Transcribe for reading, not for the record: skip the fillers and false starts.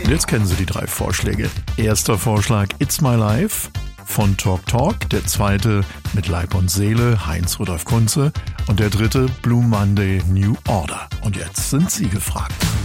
Und jetzt kennen Sie die 3 Vorschläge. Erster Vorschlag It's My Life von Talk Talk. Der zweite mit Leib und Seele, Heinz Rudolf Kunze. Und der dritte Blue Monday New Order. Und jetzt sind Sie gefragt.